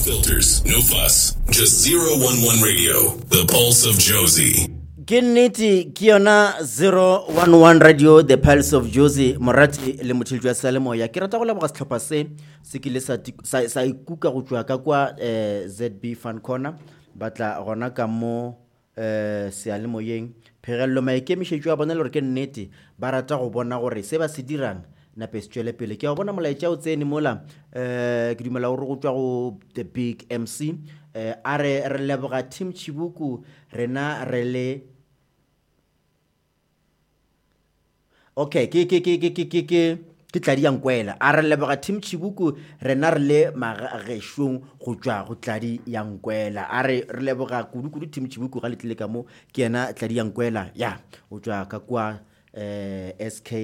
filters, no fuss. Just 011 Radio, the pulse of Josie. Ke nnete ke yona 011 Radio, the pulse of Josie. Morati le mothiljwa ya salemoya ke rata go leboga setlhopha se ke le sa ikuka go tswa ka kwa ZB Fan Corner batla gona ka mo sealemoyeng phegello maikemišetšo a bona le gore ke nnete ba rata go bona gore se ba se dirang nape se tšwele pele ke a bona molaetša o tsene mola ke dumela gore go tswa go the big MC a re leboga Team Chibuku rena re le okay ke tladi yankwela a re leboga Team Chibuku rena re le magešong go tswa go tladi yankwela a re leboga kudu Team Chibuku ga le tlile ka mo ke yena tladi yankwela ya go tswa ka kwa SK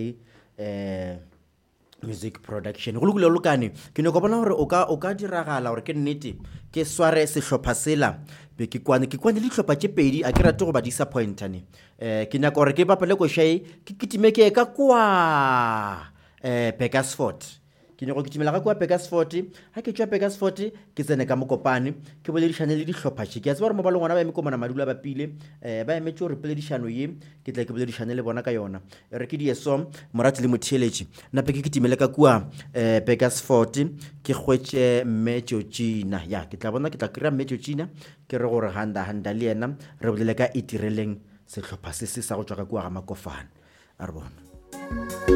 music production go lokile lokane ke ne go bona gore o ka diragala gore ke nnete ke sware sehlopha sela be ke kwane le dihlopha tše pedi a ke rate go ba disappointane ke nyaka gore ke bapale ko shae ke kitime ke ka kwa Pegasford ke ne go kitimela ka kwa Pegasford ha ke tswa Pegasford ke tsene ka mokopane ke boledišane le dihlopha tše ke a tseba gore mo ba lengwana ba eme komana madula ba pile ba emetse gore poledišano ye ke tla ke boledišane le bona ka yona re ke dieso morati le motheletši nape ke kitimele ka kwa Pegasford ke hwetše Mejojina ya ke tla bona ke tla kry-a Mejojina ke re gore handa le yena re bolele ka itireleng sehlopha se sa go tswa ka kwa ga makofane a re bona